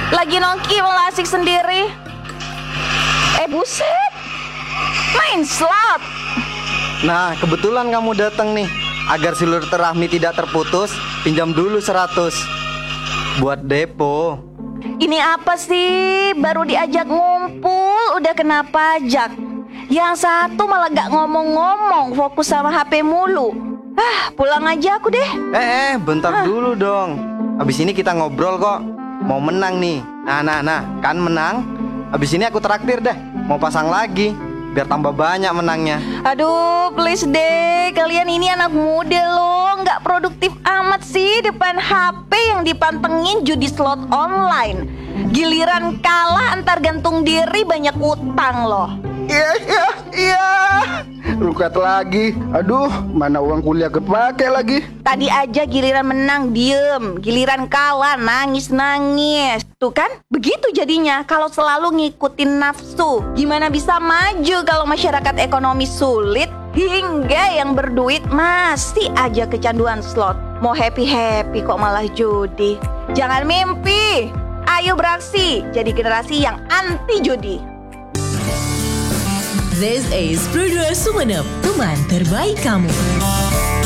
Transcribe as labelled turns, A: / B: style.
A: Lagi nongki malah asik sendiri. Buset, main slot.
B: Nah, kebetulan kamu datang nih. Agar silaturahmi tidak terputus, pinjam dulu 100 buat depo.
A: Ini apa sih? Baru diajak ngumpul udah kena pajak. Yang satu malah gak ngomong-ngomong, fokus sama HP mulu. Pulang aja aku deh.
B: Bentar dulu dong. Abis ini kita ngobrol kok. Mau menang nih. Nah, kan menang. Abis ini aku traktir deh. Mau pasang lagi biar tambah banyak menangnya.
A: Aduh, please deh. Kalian ini anak muda loh, nggak produktif amat sih depan HP yang dipantengin judi slot online. Giliran kalah antar gantung diri banyak utang loh.
C: Iya. Rukat lagi. Aduh, mana uang kuliah kepake lagi.
A: Tadi aja giliran menang diem, giliran kalah nangis-nangis. Tuh kan, begitu jadinya kalau selalu ngikutin nafsu. Gimana bisa maju kalau masyarakat ekonomi sulit? Hingga yang berduit masih aja kecanduan slot. Mau happy-happy kok malah judi. Jangan mimpi. Ayo beraksi jadi generasi yang anti judi.
D: This is Producer Sumenep, teman terbaik kamu.